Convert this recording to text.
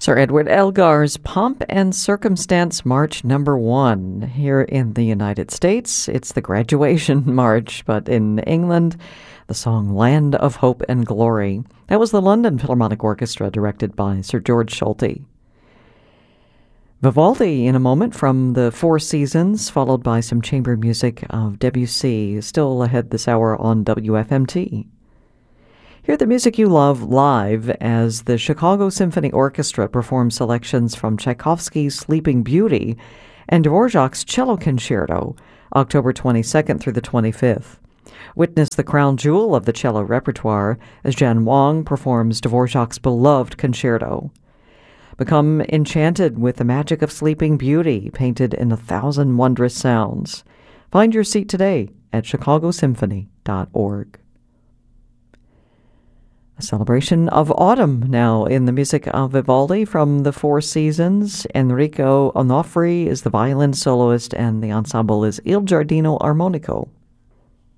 Sir Edward Elgar's Pomp and Circumstance March Number 1. Here in the United States, it's the Graduation March, but in England, the song Land of Hope and Glory. That was the London Philharmonic Orchestra, directed by Sir George Solti. Vivaldi in a moment from the Four Seasons, followed by some chamber music of Debussy, still ahead this hour on WFMT. Hear the music you love live as the Chicago Symphony Orchestra performs selections from Tchaikovsky's Sleeping Beauty and Dvorak's Cello Concerto, October 22nd through the 25th. Witness the crown jewel of the cello repertoire as Jan Wang performs Dvorak's beloved concerto. Become enchanted with the magic of Sleeping Beauty, painted in 1,000 wondrous sounds. Find your seat today at chicagosymphony.org. A celebration of autumn now in the music of Vivaldi from the Four Seasons. Enrico Onofri is the violin soloist, and the ensemble is Il Giardino Armonico.